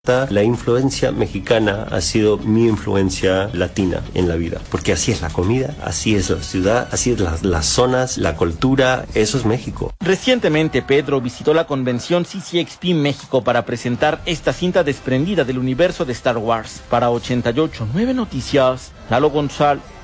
La influencia mexicana ha sido mi influencia latina en la vida, porque así es la comida, así es la ciudad, así es las zonas, la cultura, eso es México. Recientemente Pedro visitó la convención CCXP México para presentar esta cinta desprendida del universo de Star Wars. Para 88.9 Noticias, Lalo González.